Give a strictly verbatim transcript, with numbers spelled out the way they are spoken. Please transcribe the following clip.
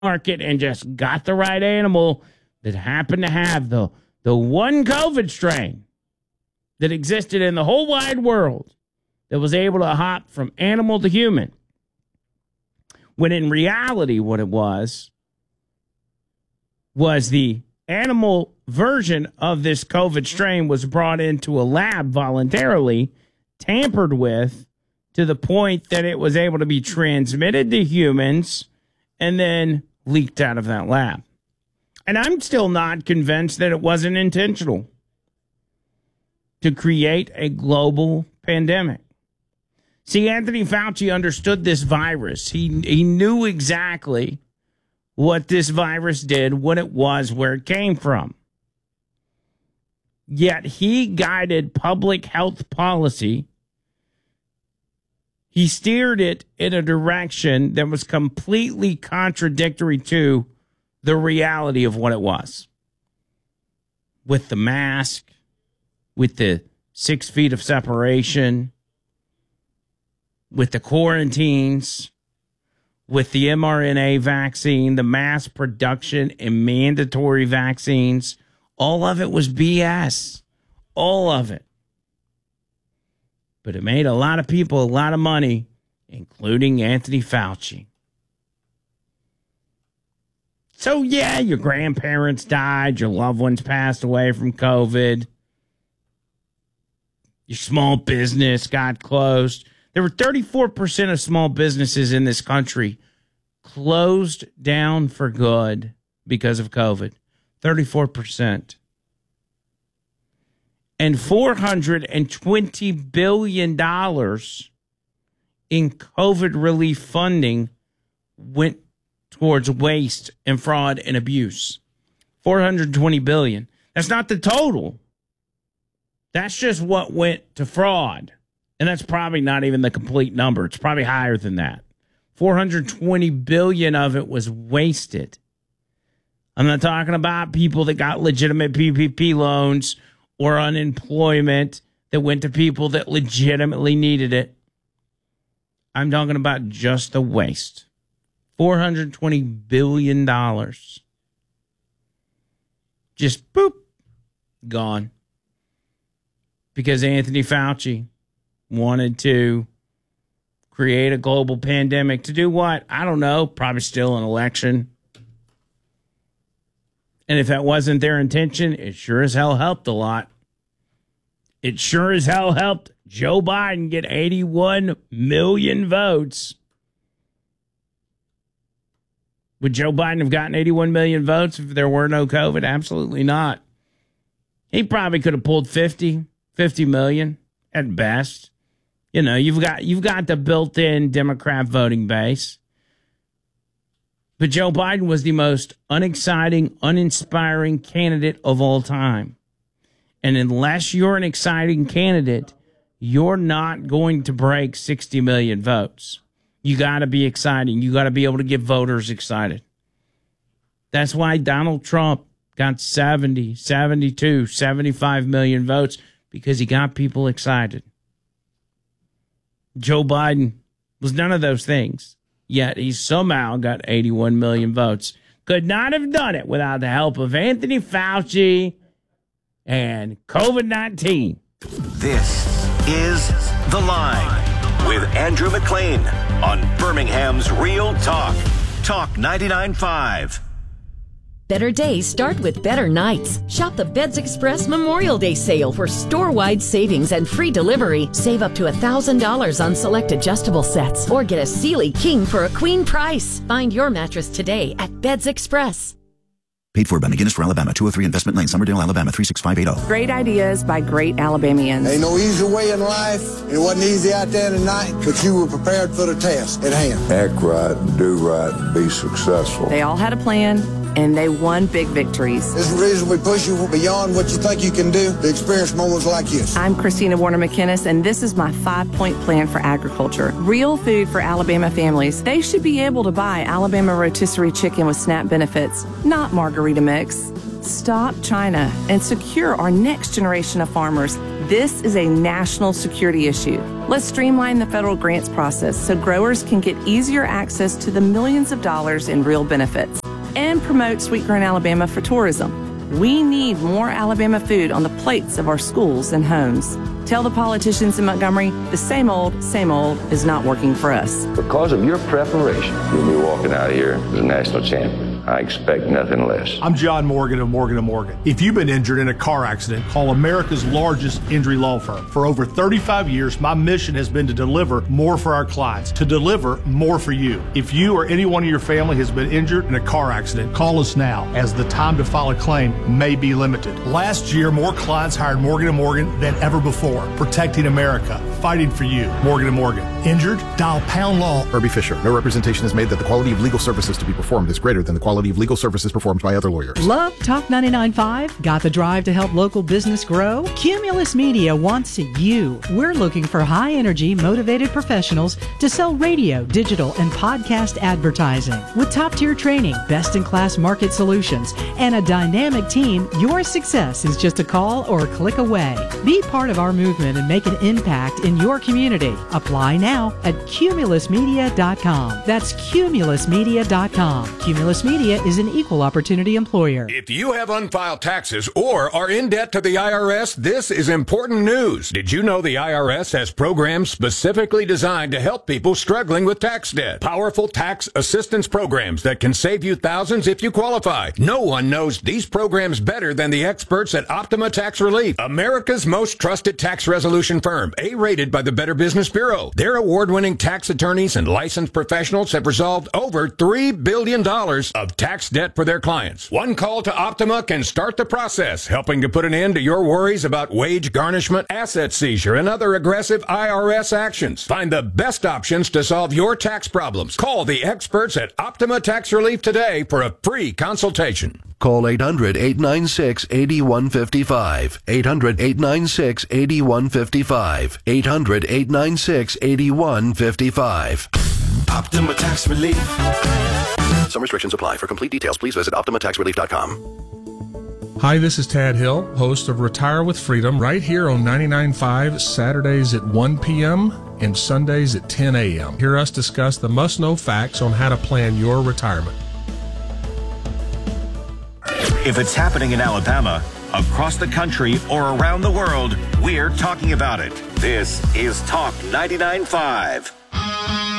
market and just got the right animal that happened to have the, the one COVID strain that existed in the whole wide world that was able to hop from animal to human. When in reality, what it was, was the animal version of this COVID strain was brought into a lab voluntarily, tampered with, to the point that it was able to be transmitted to humans and then leaked out of that lab. And I'm still not convinced that it wasn't intentional to create a global pandemic. See, Anthony Fauci understood this virus. He he knew exactly what this virus did, what it was, where it came from. Yet he guided public health policy. He steered it in a direction that was completely contradictory to the reality of what it was. With the mask, with the six feet of separation, with the quarantines, with the mRNA vaccine, the mass production and mandatory vaccines, all of it was B S. All of it. But it made a lot of people a lot of money, including Anthony Fauci. So, yeah, your grandparents died, your loved ones passed away from COVID, your small business got closed. There were thirty-four percent of small businesses in this country closed down for good because of COVID. thirty-four percent. And four hundred twenty billion dollars in COVID relief funding went towards waste and fraud and abuse. four hundred twenty billion dollars. That's not the total. That's just what went to fraud. And that's probably not even the complete number. It's probably higher than that. four hundred twenty billion dollars of it was wasted. I'm not talking about people that got legitimate P P P loans or unemployment that went to people that legitimately needed it. I'm talking about just the waste. four hundred twenty billion dollars. Just boop, gone. Because Anthony Fauci wanted to create a global pandemic to do what? I don't know. Probably still an election. And if that wasn't their intention, it sure as hell helped a lot. It sure as hell helped Joe Biden get eighty-one million votes. Would Joe Biden have gotten eighty-one million votes if there were no COVID? Absolutely not. He probably could have pulled fifty, fifty million at best. You know, you've got you've got the built-in Democrat voting base. But Joe Biden was the most unexciting, uninspiring candidate of all time. And unless you're an exciting candidate, you're not going to break sixty million votes. You got to be exciting. You got to be able to get voters excited. That's why Donald Trump got seventy, seventy-two, seventy-five million votes, because he got people excited. Joe Biden was none of those things, yet he somehow got eighty-one million votes. Could not have done it without the help of Anthony Fauci and COVID nineteen. This is The Line with Andrew McLean on Birmingham's Real Talk. Talk ninety-nine point five. Better days start with better nights. Shop the Beds Express Memorial Day sale for store-wide savings and free delivery. Save up to one thousand dollars on select adjustable sets or get a Sealy King for a queen price. Find your mattress today at Beds Express. Paid for by McGinnis for Alabama, two oh three Investment Lane, Summerdale, Alabama, three six five eight zero. Great ideas by great Alabamians. Ain't no easy way in life. It wasn't easy out there tonight, but you were prepared for the test at hand. Act right, do right, and be successful. They all had a plan, and they won big victories. This is the reason we push you beyond what you think you can do to experience moments like this. I'm Christina Warner McInnes, and this is my five-point plan for agriculture. Real food for Alabama families. They should be able to buy Alabama rotisserie chicken with SNAP benefits, not margarita mix. Stop China and secure our next generation of farmers. This is a national security issue. Let's streamline the federal grants process so growers can get easier access to the millions of dollars in real benefits and promote Sweetgrown Alabama for tourism. We need more Alabama food on the plates of our schools and homes. Tell the politicians in Montgomery the same old, same old is not working for us. Because of your preparation, you'll be walking out of here as a national champion. I expect nothing less. I'm John Morgan of Morgan and Morgan. If you've been injured in a car accident, call America's largest injury law firm. For over thirty-five years, my mission has been to deliver more for our clients, to deliver more for you. If you or anyone in your family has been injured in a car accident, call us now, as the time to file a claim may be limited. Last year, more clients hired Morgan and Morgan than ever before, protecting America, fighting for you. Morgan and Morgan. Injured? Dial pound law. Herbie Fisher. No representation is made that the quality of legal services to be performed is greater than the quality of legal services performed by other lawyers. Love Talk ninety-nine point five? Got the drive to help local business grow? Cumulus Media wants you. We're looking for high-energy, motivated professionals to sell radio, digital, and podcast advertising. With top-tier training, best-in-class market solutions, and a dynamic team, your success is just a call or a click away. Be part of our movement and make an impact in your community. Apply now at cumulus media dot com. That's cumulus media dot com. Cumulus Media is an equal opportunity employer. If you have unfiled taxes or are in debt to the I R S, this is important news. Did you know the I R S has programs specifically designed to help people struggling with tax debt? Powerful tax assistance programs that can save you thousands if you qualify. No one knows these programs better than the experts at Optima Tax Relief, America's most trusted tax resolution firm, A-rated by the Better Business Bureau. Their award-winning tax attorneys and licensed professionals have resolved over three billion dollars of tax debt for their clients. One call to Optima can start the process, helping to put an end to your worries about wage garnishment, asset seizure, and other aggressive I R S actions. Find the best options to solve your tax problems. Call the experts at Optima Tax Relief today for a free consultation. Call eight hundred, eight nine six, eight one five five. eight hundred, eight nine six, eight one five five. eight hundred, eight nine six, eight one five five. Optima Tax Relief. Some restrictions apply. For complete details, please visit optima tax relief dot com. Hi, this is Tad Hill, host of Retire with Freedom, right here on ninety-nine point five, Saturdays at one p.m. and Sundays at ten a.m. Hear us discuss the must-know facts on how to plan your retirement. If it's happening in Alabama, across the country, or around the world, we're talking about it. This is Talk ninety-nine point five.